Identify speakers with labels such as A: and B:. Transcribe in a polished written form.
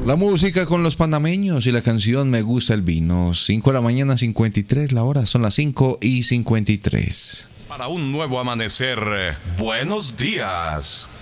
A: La música con los panameños y la canción Me gusta el vino. 5 de la mañana, 53 la hora. Son las 5:53.
B: Para un nuevo amanecer, buenos días.